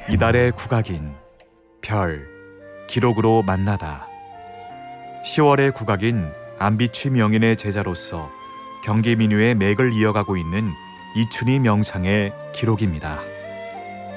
이달의 국악인 별 기록으로 만나다. 10월의 국악인 안비취 명인의 제자로서 경기 민요의 맥을 이어가고 있는 이춘희 명창의 기록입니다.